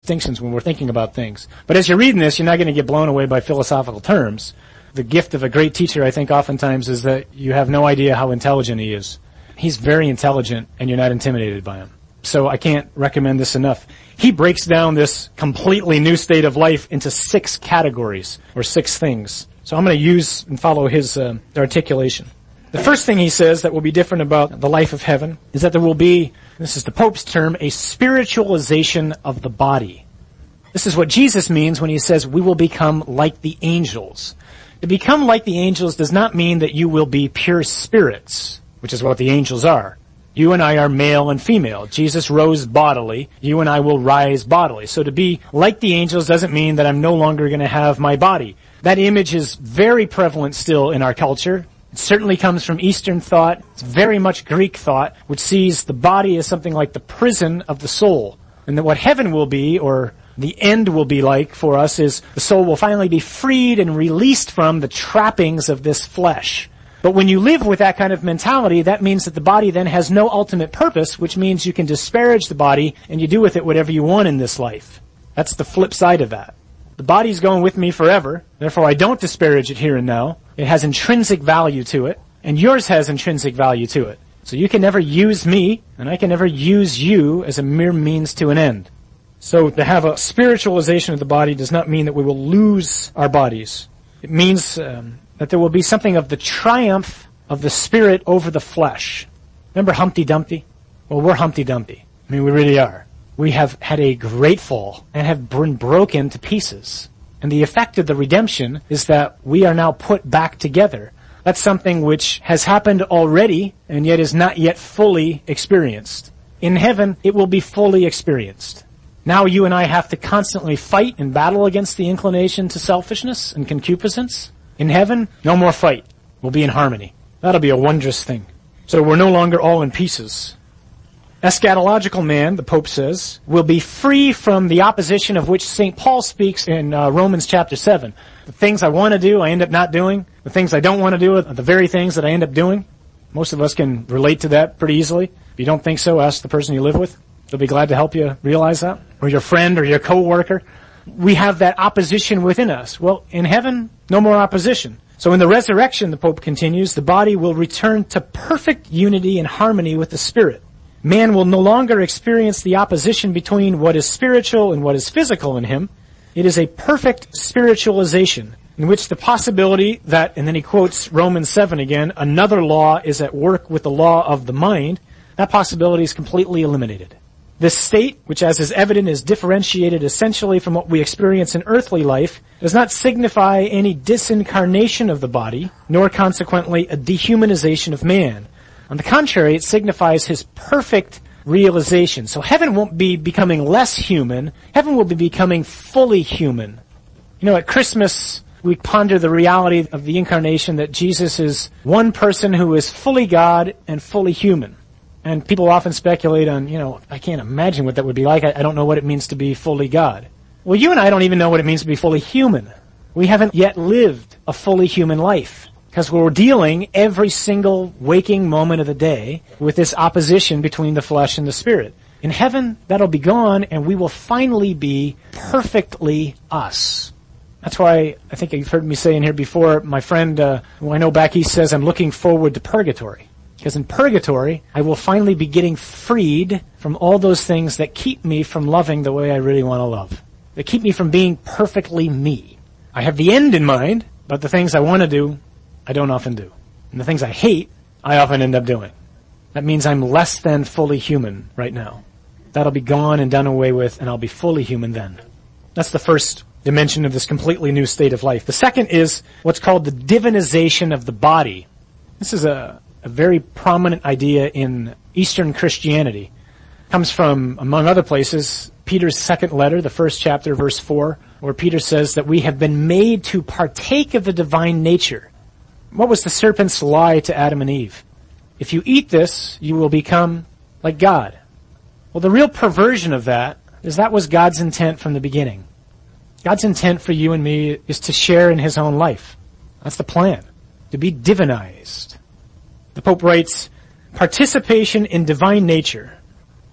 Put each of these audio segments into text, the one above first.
distinctions when we're thinking about things. But as you're reading this, you're not going to get blown away by philosophical terms. The gift of a great teacher, I think, oftentimes is that you have no idea how intelligent he is. He's very intelligent, and you're not intimidated by him. So I can't recommend this enough. He breaks down this completely new state of life into 6 categories, or 6 things. So I'm going to use and follow his articulation. The first thing he says that will be different about the life of heaven is that there will be, this is the Pope's term, a spiritualization of the body. This is what Jesus means when he says we will become like the angels. To become like the angels does not mean that you will be pure spirits, which is what the angels are. You and I are male and female. Jesus rose bodily. You and I will rise bodily. So to be like the angels doesn't mean that I'm no longer going to have my body. That image is very prevalent still in our culture. It certainly comes from Eastern thought. It's very much Greek thought, which sees the body as something like the prison of the soul. And that what heaven will be, or the end will be like for us, is the soul will finally be freed and released from the trappings of this flesh. But when you live with that kind of mentality, that means that the body then has no ultimate purpose, which means you can disparage the body and you do with it whatever you want in this life. That's the flip side of that. The body's going with me forever, therefore I don't disparage it here and now. It has intrinsic value to it, and yours has intrinsic value to it. So you can never use me, and I can never use you as a mere means to an end. So to have a spiritualization of the body does not mean that we will lose our bodies. It means that there will be something of the triumph of the spirit over the flesh. Remember Humpty Dumpty? Well, we're Humpty Dumpty. I mean, we really are. We have had a great fall and have been broken to pieces. And the effect of the redemption is that we are now put back together. That's something which has happened already and yet is not yet fully experienced. In heaven, it will be fully experienced. Now you and I have to constantly fight and battle against the inclination to selfishness and concupiscence. In heaven, no more fight. We'll be in harmony. That'll be a wondrous thing. So we're no longer all in pieces. Eschatological man, the Pope says, will be free from the opposition of which St. Paul speaks in Romans chapter 7. The things I want to do, I end up not doing. The things I don't want to do are the very things that I end up doing. Most of us can relate to that pretty easily. If you don't think so, ask the person you live with. They'll be glad to help you realize that. Or your friend or your coworker. We have that opposition within us. Well, in heaven, no more opposition. So in the resurrection, the Pope continues, the body will return to perfect unity and harmony with the Spirit. Man will no longer experience the opposition between what is spiritual and what is physical in him. It is a perfect spiritualization in which the possibility that, and then he quotes Romans 7 again, another law is at work with the law of the mind, that possibility is completely eliminated. This state, which as is evident is differentiated essentially from what we experience in earthly life, does not signify any disincarnation of the body, nor consequently a dehumanization of man. On the contrary, it signifies his perfect realization. So heaven won't be becoming less human. Heaven will be becoming fully human. You know, at Christmas, we ponder the reality of the incarnation that Jesus is one person who is fully God and fully human. And people often speculate on, I can't imagine what that would be like. I don't know what it means to be fully God. Well, you and I don't even know what it means to be fully human. We haven't yet lived a fully human life. Because we're dealing every single waking moment of the day with this opposition between the flesh and the spirit. In heaven, that'll be gone, and we will finally be perfectly us. That's why I think you've heard me say in here before, my friend who I know back east says, I'm looking forward to purgatory. Because in purgatory, I will finally be getting freed from all those things that keep me from loving the way I really want to love. That keep me from being perfectly me. I have the end in mind, but the things I want to do, I don't often do. And the things I hate, I often end up doing. That means I'm less than fully human right now. That'll be gone and done away with, and I'll be fully human then. That's the first dimension of this completely new state of life. The second is what's called the divinization of the body. This is a very prominent idea in Eastern Christianity. It comes from, among other places, Peter's second letter, the first chapter, verse 4, where Peter says that we have been made to partake of the divine nature. What was the serpent's lie to Adam and Eve? If you eat this, you will become like God. Well, the real perversion of that is that was God's intent from the beginning. God's intent for you and me is to share in his own life. That's the plan, to be divinized. The Pope writes, participation in divine nature,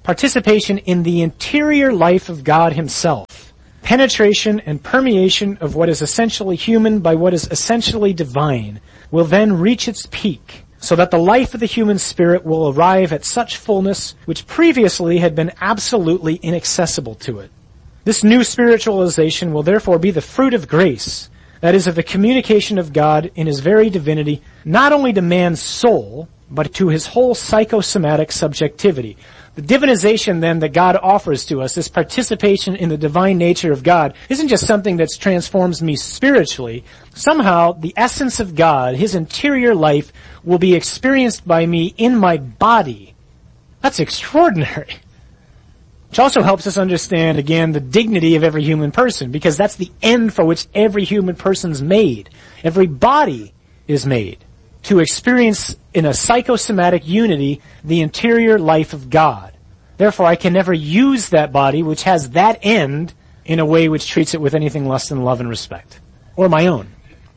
participation in the interior life of God himself. Penetration and permeation of what is essentially human by what is essentially divine will then reach its peak, so that the life of the human spirit will arrive at such fullness which previously had been absolutely inaccessible to it. This new spiritualization will therefore be the fruit of grace, that is, of the communication of God in his very divinity, not only to man's soul, but to his whole psychosomatic subjectivity. The divinization then that God offers to us, this participation in the divine nature of God, isn't just something that transforms me spiritually. Somehow, the essence of God, his interior life, will be experienced by me in my body. That's extraordinary. Which also helps us understand, again, the dignity of every human person, because that's the end for which every human person's made. Every body is made to experience in a psychosomatic unity the interior life of God. Therefore, I can never use that body, which has that end, in a way which treats it with anything less than love and respect, or my own.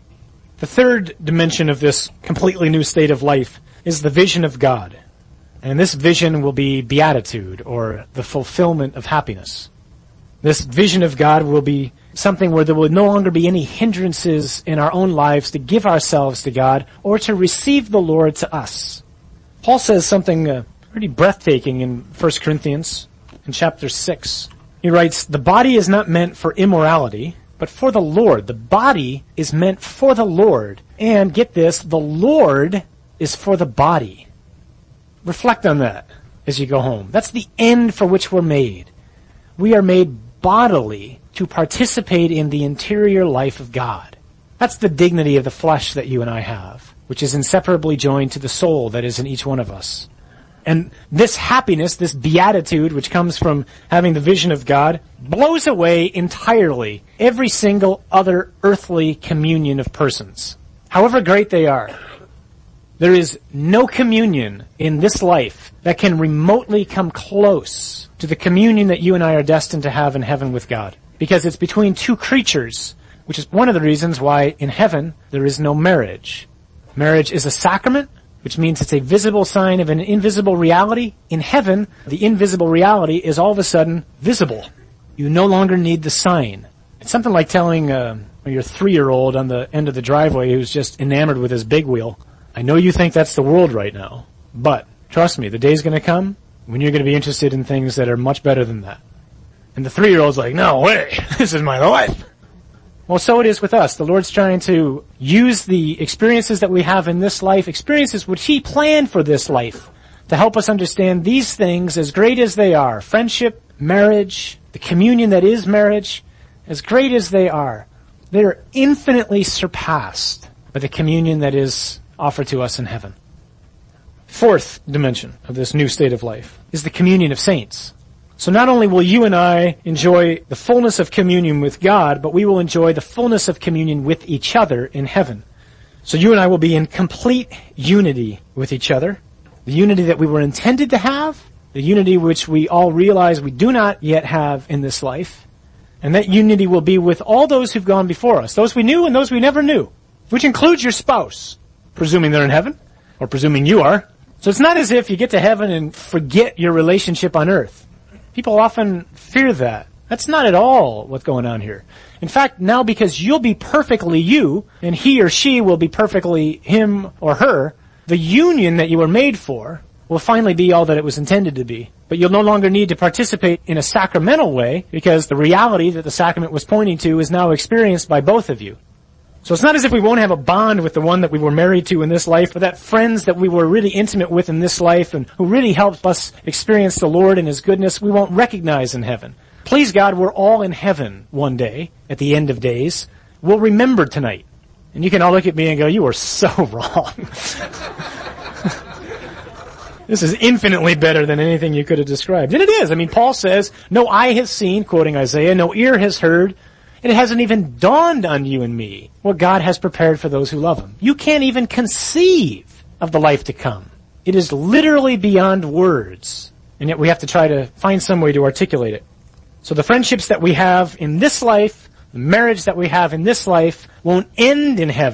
The third dimension of this completely new state of life is the vision of God. And this vision will be beatitude, or the fulfillment of happiness. This vision of God will be something where there will no longer be any hindrances in our own lives to give ourselves to God or to receive the Lord to us. Paul says something pretty breathtaking in 1 Corinthians in chapter 6. He writes, "The body is not meant for immorality, but for the Lord." The body is meant for the Lord. And get this, the Lord is for the body. Reflect on that as you go home. That's the end for which we're made. We are made bodily to participate in the interior life of God. That's the dignity of the flesh that you and I have, which is inseparably joined to the soul that is in each one of us. And this happiness, this beatitude, which comes from having the vision of God, blows away entirely every single other earthly communion of persons, however great they are. There is no communion in this life that can remotely come close to the communion that you and I are destined to have in heaven with God. Because it's between two creatures, which is one of the reasons why in heaven there is no marriage. Marriage is a sacrament, which means it's a visible sign of an invisible reality. In heaven, the invisible reality is all of a sudden visible. You no longer need the sign. It's something like telling your 3-year-old on the end of the driveway who's just enamored with his big wheel, "I know you think that's the world right now, but trust me, the day's going to come when you're going to be interested in things that are much better than that." And the 3-year-old's like, "No way, this is my life." Well, so it is with us. The Lord's trying to use the experiences that we have in this life, experiences which he planned for this life, to help us understand these things, as great as they are, friendship, marriage, the communion that is marriage, as great as they are infinitely surpassed by the communion that is offered to us in heaven. Fourth dimension of this new state of life is the communion of saints. So not only will you and I enjoy the fullness of communion with God, but we will enjoy the fullness of communion with each other in heaven. So you and I will be in complete unity with each other, the unity that we were intended to have, the unity which we all realize we do not yet have in this life, and that unity will be with all those who've gone before us, those we knew and those we never knew, which includes your spouse, presuming they're in heaven, or presuming you are. So it's not as if you get to heaven and forget your relationship on earth. People often fear that. That's not at all what's going on here. In fact, now because you'll be perfectly you, and he or she will be perfectly him or her, the union that you were made for will finally be all that it was intended to be. But you'll no longer need to participate in a sacramental way, because the reality that the sacrament was pointing to is now experienced by both of you. So it's not as if we won't have a bond with the one that we were married to in this life, or that friends that we were really intimate with in this life and who really helped us experience the Lord and his goodness, we won't recognize in heaven. Please God, we're all in heaven one day, at the end of days. We'll remember tonight. And you can all look at me and go, "You are so wrong." This is infinitely better than anything you could have described. And it is. I mean, Paul says, "No eye has seen," quoting Isaiah, "no ear has heard, and it hasn't even dawned on you and me what God has prepared for those who love him." You can't even conceive of the life to come. It is literally beyond words, and yet we have to try to find some way to articulate it. So the friendships that we have in this life, the marriage that we have in this life, won't end in heaven,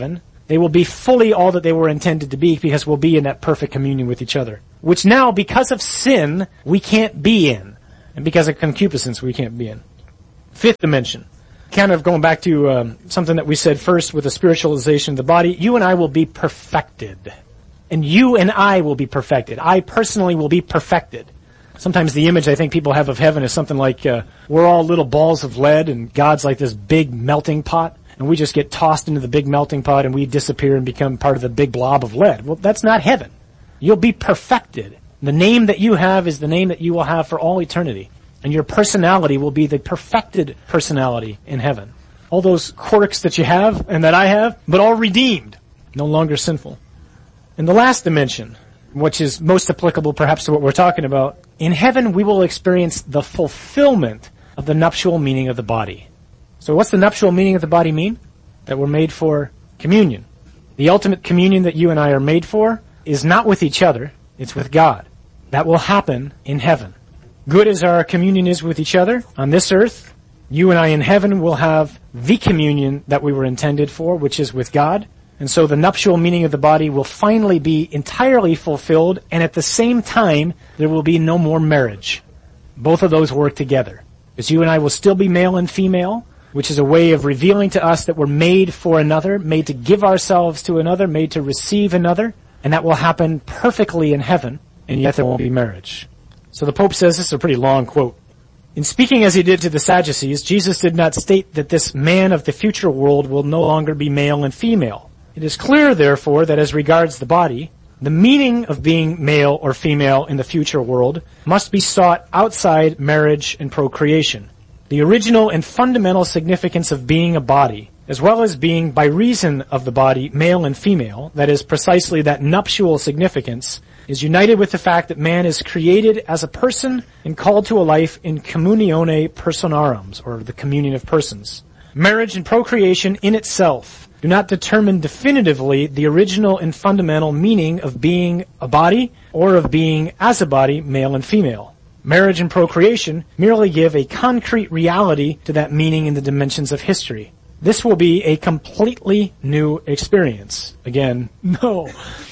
They will be fully all that they were intended to be because we'll be in that perfect communion with each other. Which now, because of sin, we can't be in. And because of concupiscence, we can't be in. Fifth dimension. Kind of going back to something that we said first with the spiritualization of the body. You and I will be perfected. And you and I will be perfected. I personally will be perfected. Sometimes the image I think people have of heaven is something like we're all little balls of lead and God's like this big melting pot. And we just get tossed into the big melting pot and we disappear and become part of the big blob of lead. Well, that's not heaven. You'll be perfected. The name that you have is the name that you will have for all eternity. And your personality will be the perfected personality in heaven. All those quirks that you have and that I have, but all redeemed. No longer sinful. And the last dimension, which is most applicable perhaps to what we're talking about, in heaven we will experience the fulfillment of the nuptial meaning of the body. So what's the nuptial meaning of the body mean? That we're made for communion. The ultimate communion that you and I are made for is not with each other, it's with God. That will happen in heaven. Good as our communion is with each other on this earth, you and I in heaven will have the communion that we were intended for, which is with God. And so the nuptial meaning of the body will finally be entirely fulfilled, and at the same time, there will be no more marriage. Both of those work together. Because you and I will still be male and female, which is a way of revealing to us that we're made for another, made to give ourselves to another, made to receive another, and that will happen perfectly in heaven, and yet there won't be marriage. So the Pope says, this is a pretty long quote. In speaking as he did to the Sadducees, Jesus did not state that this man of the future world will no longer be male and female. It is clear, therefore, that as regards the body, the meaning of being male or female in the future world must be sought outside marriage and procreation. The original and fundamental significance of being a body, as well as being by reason of the body male and female, that is precisely that nuptial significance, is united with the fact that man is created as a person and called to a life in communione personarum, or the communion of persons. Marriage and procreation in itself do not determine definitively the original and fundamental meaning of being a body or of being as a body, male and female. Marriage and procreation merely give a concrete reality to that meaning in the dimensions of history. This will be a completely new experience. Again, no.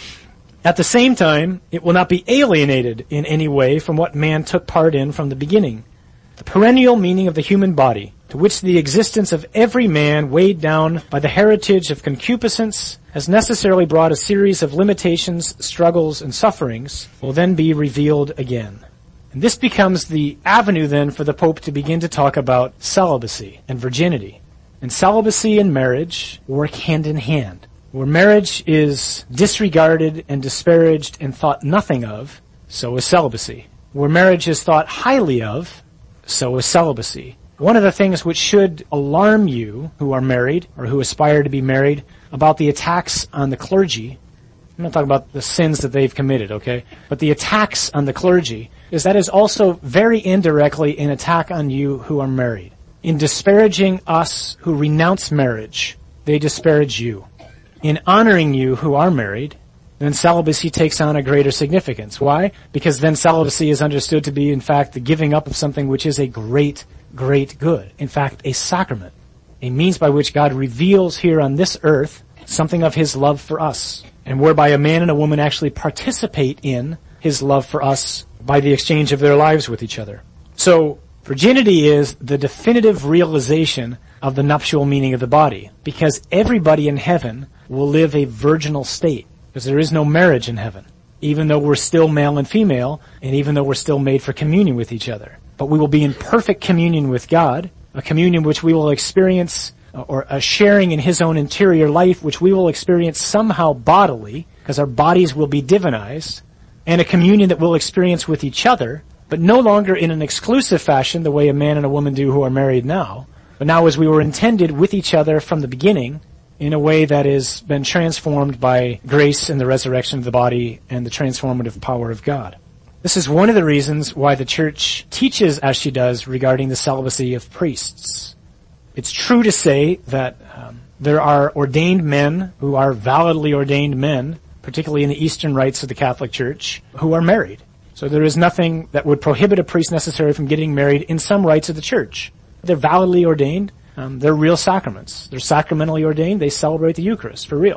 At the same time, it will not be alienated in any way from what man took part in from the beginning. The perennial meaning of the human body, to which the existence of every man weighed down by the heritage of concupiscence has necessarily brought a series of limitations, struggles, and sufferings, will then be revealed again. And this becomes the avenue then for the Pope to begin to talk about celibacy and virginity. And celibacy and marriage work hand in hand. Where marriage is disregarded and disparaged and thought nothing of, so is celibacy. Where marriage is thought highly of, so is celibacy. One of the things which should alarm you who are married or who aspire to be married about the attacks on the clergy, I'm not talking about the sins that they've committed, okay? But the attacks on the clergy is that is also very indirectly an attack on you who are married. In disparaging us who renounce marriage, they disparage you. In honoring you who are married, then celibacy takes on a greater significance. Why? Because then celibacy is understood to be, in fact, the giving up of something which is a great, great good. In fact, a sacrament. A means by which God reveals here on this earth something of His love for us, and whereby a man and a woman actually participate in His love for us by the exchange of their lives with each other. So, virginity is the definitive realization of the nuptial meaning of the body, because everybody in heaven will live a virginal state, because there is no marriage in heaven, even though we're still male and female, and even though we're still made for communion with each other. But we will be in perfect communion with God, a communion which we will experience, or a sharing in His own interior life, which we will experience somehow bodily, because our bodies will be divinized, and a communion that we'll experience with each other, but no longer in an exclusive fashion, the way a man and a woman do who are married now, but now as we were intended with each other from the beginning, in a way that has been transformed by grace and the resurrection of the body and the transformative power of God. This is one of the reasons why the Church teaches as she does regarding the celibacy of priests. It's true to say that there are ordained men who are validly ordained men, particularly in the Eastern rites of the Catholic Church, who are married. So there is nothing that would prohibit a priest necessarily from getting married in some rites of the Church. They're validly ordained. They're real sacraments. They're sacramentally ordained. They celebrate the Eucharist for real.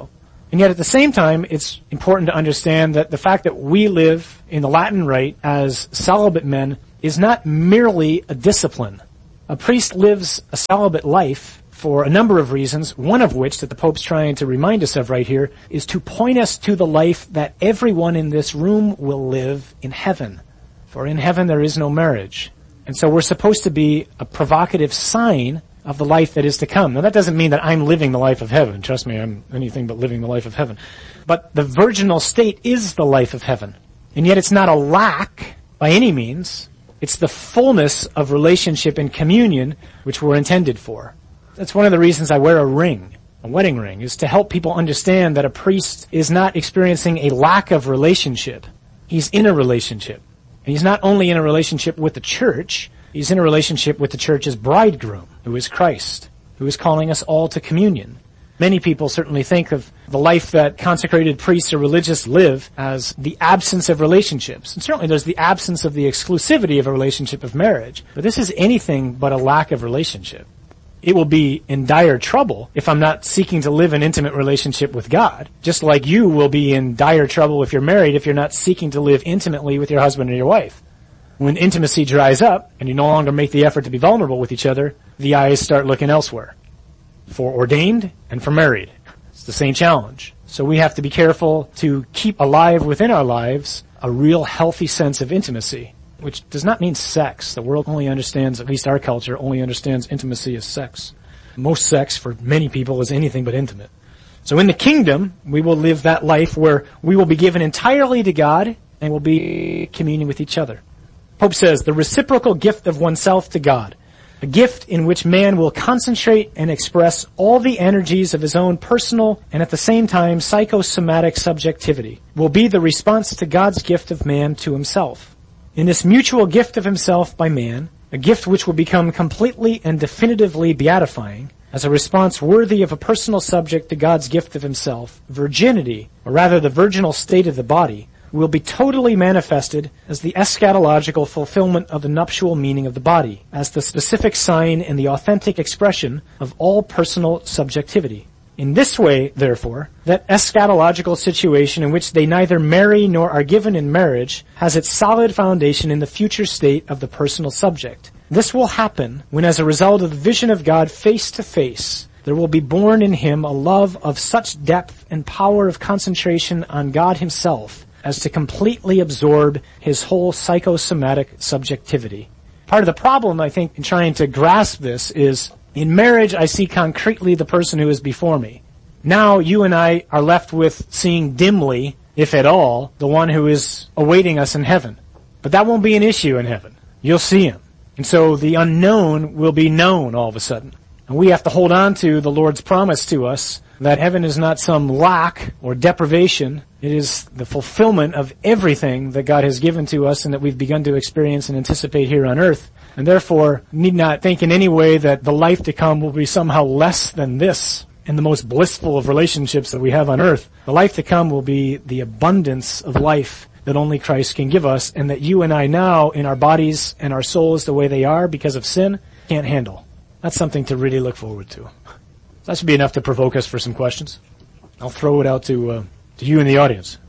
And yet at the same time, it's important to understand that the fact that we live in the Latin Rite as celibate men is not merely a discipline. A priest lives a celibate life for a number of reasons, one of which that the Pope's trying to remind us of right here is to point us to the life that everyone in this room will live in heaven. For in heaven there is no marriage. And so we're supposed to be a provocative sign of the life that is to come. Now that doesn't mean that I'm living the life of heaven. Trust me, I'm anything but living the life of heaven. But the virginal state is the life of heaven. And yet it's not a lack by any means. It's the fullness of relationship and communion which we're intended for. That's one of the reasons I wear a ring, a wedding ring, is to help people understand that a priest is not experiencing a lack of relationship. He's in a relationship. And he's not only in a relationship with the church, he's in a relationship with the church's bridegroom, who is Christ, who is calling us all to communion. Many people certainly think of the life that consecrated priests or religious live as the absence of relationships. And certainly there's the absence of the exclusivity of a relationship of marriage. But this is anything but a lack of relationship. It will be in dire trouble if I'm not seeking to live an intimate relationship with God. Just like you will be in dire trouble if you're married if you're not seeking to live intimately with your husband or your wife. When intimacy dries up and you no longer make the effort to be vulnerable with each other, the eyes start looking elsewhere. For ordained and for married. It's the same challenge. So we have to be careful to keep alive within our lives a real healthy sense of intimacy, which does not mean sex. The world only understands, at least our culture, only understands intimacy as sex. Most sex for many people is anything but intimate. So in the kingdom, we will live that life where we will be given entirely to God and will be communing with each other. Pope says, the reciprocal gift of oneself to God, a gift in which man will concentrate and express all the energies of his own personal and at the same time psychosomatic subjectivity, will be the response to God's gift of man to himself. In this mutual gift of himself by man, a gift which will become completely and definitively beatifying, as a response worthy of a personal subject to God's gift of himself, virginity, or rather the virginal state of the body, will be totally manifested as the eschatological fulfillment of the nuptial meaning of the body, as the specific sign and the authentic expression of all personal subjectivity. In this way, therefore, that eschatological situation in which they neither marry nor are given in marriage has its solid foundation in the future state of the personal subject. This will happen when, as a result of the vision of God face to face, there will be born in him a love of such depth and power of concentration on God himself as to completely absorb his whole psychosomatic subjectivity. Part of the problem, I think, in trying to grasp this is, in marriage, I see concretely the person who is before me. Now, you and I are left with seeing dimly, if at all, the one who is awaiting us in heaven. But that won't be an issue in heaven. You'll see him. And so the unknown will be known all of a sudden. And we have to hold on to the Lord's promise to us that heaven is not some lack or deprivation. It is the fulfillment of everything that God has given to us and that we've begun to experience and anticipate here on earth. And therefore, need not think in any way that the life to come will be somehow less than this and the most blissful of relationships that we have on earth. The life to come will be the abundance of life that only Christ can give us, and that you and I now, in our bodies and our souls the way they are because of sin, can't handle. That's something to really look forward to. That should be enough to provoke us for some questions. I'll throw it out to you in the audience.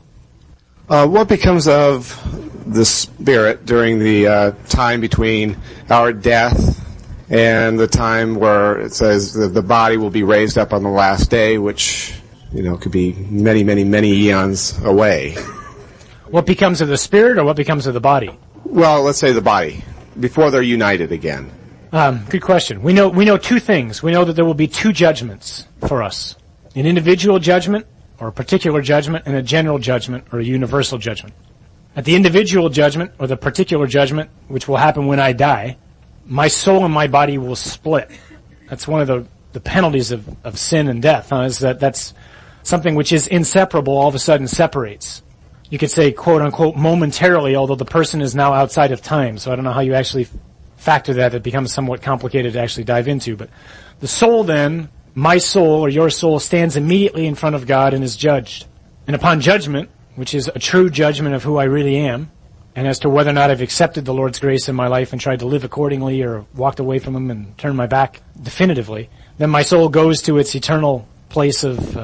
What becomes of the spirit during the time between our death and the time where it says the body will be raised up on the last day, which, could be many, many, many eons away? What becomes of the spirit or what becomes of the body? Well, let's say the body, before they're united again. Good question. We know two things. We know that there will be two judgments for us. An individual judgment, or a particular judgment, and a general judgment, or a universal judgment. At the individual judgment, or the particular judgment, which will happen when I die, my soul and my body will split. That's one of the penalties of sin and death, is that's something which is inseparable all of a sudden separates. You could say, quote unquote, momentarily, although the person is now outside of time, so I don't know how you actually factor that. It becomes somewhat complicated to actually dive into. But the soul then, my soul or your soul, stands immediately in front of God and is judged. And upon judgment, which is a true judgment of who I really am, and as to whether or not I've accepted the Lord's grace in my life and tried to live accordingly or walked away from Him and turned my back definitively, then my soul goes to its eternal place of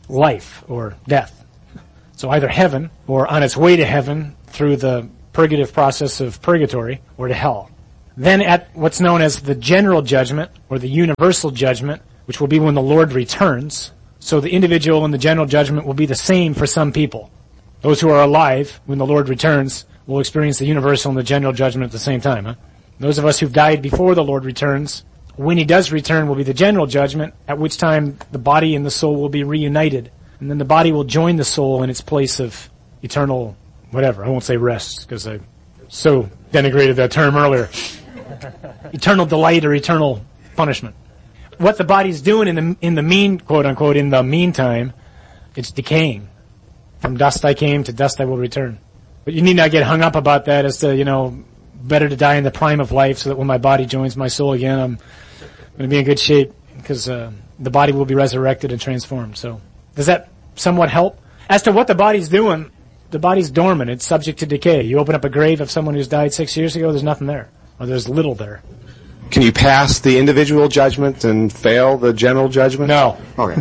life or death. So either heaven or on its way to heaven through the purgative process of purgatory or to hell. Then at what's known as the general judgment or the universal judgment, which will be when the Lord returns. So the individual and the general judgment will be the same for some people. Those who are alive when the Lord returns will experience the universal and the general judgment at the same time. Huh? Those of us who've died before the Lord returns, when he does return will be the general judgment, at which time the body and the soul will be reunited. And then the body will join the soul in its place of eternal, whatever. I won't say rest, because I so denigrated that term earlier. Eternal delight or eternal punishment. What the body's doing in the quote unquote, in the meantime, it's decaying. From dust I came, to dust I will return. But you need not get hung up about that as to, better to die in the prime of life so that when my body joins my soul again, I'm going to be in good shape because the body will be resurrected and transformed. So does that somewhat help? As to what the body's doing, the body's dormant. It's subject to decay. You open up a grave of someone who's died 6 years ago, there's nothing there. Or there's little there. Can you pass the individual judgment and fail the general judgment? No. Okay.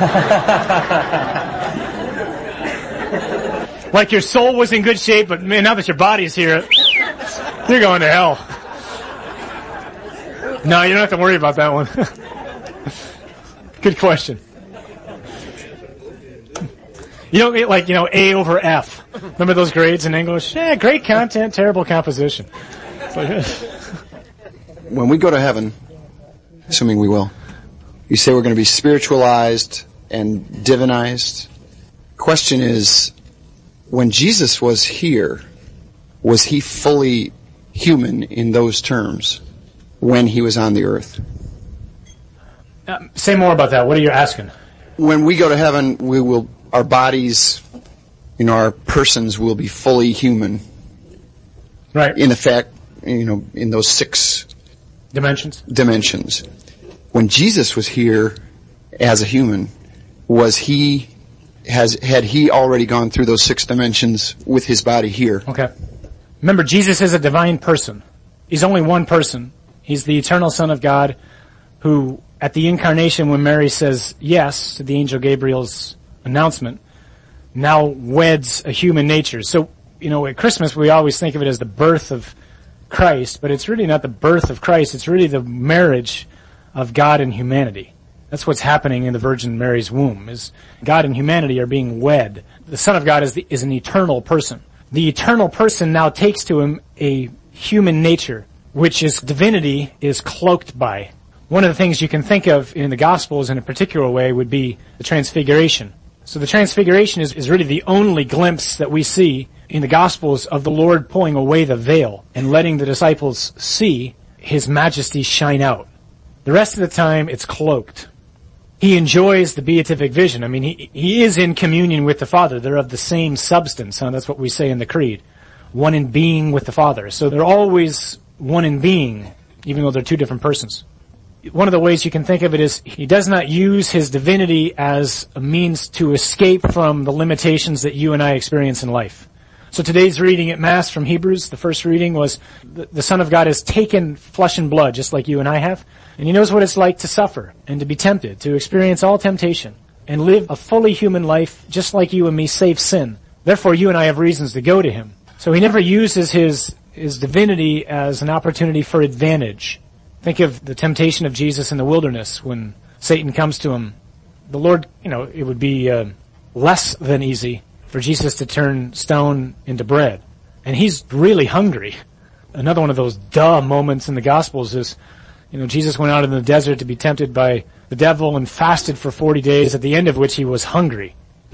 Like your soul was in good shape, but man, now that your body's here, you're going to hell. No, you don't have to worry about that one. Good question. You don't get like, A over F. Remember those grades in English? Yeah, great content, terrible composition. When we go to heaven, assuming we will, you say we're going to be spiritualized and divinized. Question is, when Jesus was here, was he fully human in those terms when he was on the earth? Say more about that. What are you asking? When we go to heaven, our bodies, our persons will be fully human. Right. In effect, in those 6 dimensions. When Jesus was here as a human, had he already gone through those 6 dimensions with his body here? Okay. Remember, Jesus is a divine person. He's only one person. He's the eternal Son of God who, at the incarnation, when Mary says yes to the angel Gabriel's announcement, now weds a human nature. So, at Christmas we always think of it as the birth of Christ, but it's really not the birth of Christ. It's really the marriage of God and humanity. That's what's happening in the Virgin Mary's womb, is God and humanity are being wed. The Son of God is an eternal person. The eternal person now takes to him a human nature, which is divinity is cloaked by. One of the things you can think of in the Gospels in a particular way would be the Transfiguration. So the Transfiguration is really the only glimpse that we see in the Gospels of the Lord pulling away the veil and letting the disciples see his majesty shine out. The rest of the time, it's cloaked. He enjoys the beatific vision. I mean, he is in communion with the Father. They're of the same substance. That's what we say in the Creed. One in being with the Father. So they're always one in being, even though they're 2 different persons. One of the ways you can think of it is he does not use his divinity as a means to escape from the limitations that you and I experience in life. So today's reading at Mass from Hebrews, the first reading was the Son of God has taken flesh and blood, just like you and I have, and he knows what it's like to suffer and to be tempted, to experience all temptation, and live a fully human life just like you and me, save sin. Therefore, you and I have reasons to go to him. So he never uses his divinity as an opportunity for advantage. Think of the temptation of Jesus in the wilderness when Satan comes to him. The Lord, it would be less than easy for Jesus to turn stone into bread. And he's really hungry. Another one of those moments in the Gospels is, Jesus went out in the desert to be tempted by the devil and fasted for 40 days, at the end of which he was hungry.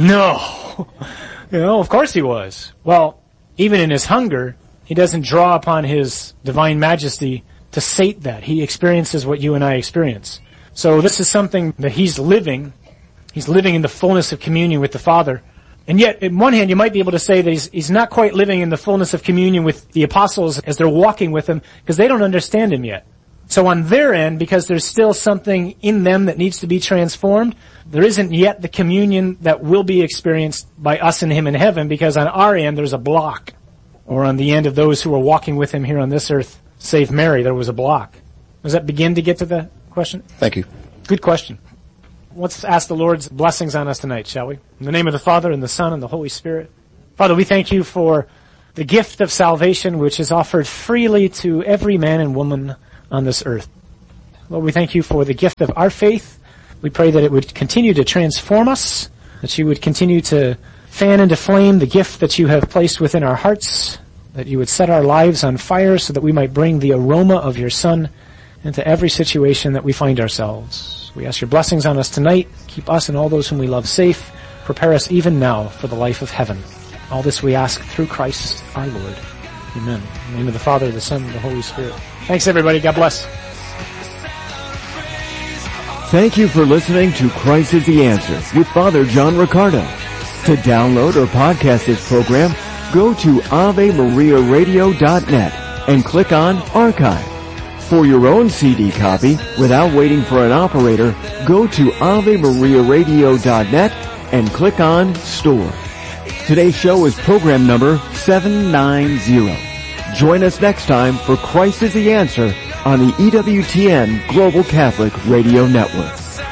No! Of course he was. Well, even in his hunger, he doesn't draw upon his divine majesty to sate that. He experiences what you and I experience. So this is something that he's living. He's living in the fullness of communion with the Father. And yet, in one hand, you might be able to say that he's not quite living in the fullness of communion with the apostles as they're walking with him, because they don't understand him yet. So on their end, because there's still something in them that needs to be transformed, there isn't yet the communion that will be experienced by us and him in heaven, because on our end, there's a block. Or on the end of those who are walking with him here on this earth, save Mary, there was a block. Does that begin to get to the question? Thank you. Good question. Let's ask the Lord's blessings on us tonight, shall we? In the name of the Father, and the Son, and the Holy Spirit. Father, we thank you for the gift of salvation which is offered freely to every man and woman on this earth. Lord, we thank you for the gift of our faith. We pray that it would continue to transform us, that you would continue to fan into flame the gift that you have placed within our hearts, that you would set our lives on fire so that we might bring the aroma of your Son into every situation that we find ourselves. We ask your blessings on us tonight. Keep us and all those whom we love safe. Prepare us even now for the life of heaven. All this we ask through Christ our Lord. Amen. In the name of the Father, the Son, and the Holy Spirit. Thanks everybody. God bless. Thank you for listening to Christ is the Answer with Father John Riccardo. To download or podcast this program, go to AveMariaRadio.net and click on Archive. For your own CD copy, without waiting for an operator, go to AveMariaRadio.net and click on Store. Today's show is program number 790. Join us next time for Christ is the Answer on the EWTN Global Catholic Radio Network.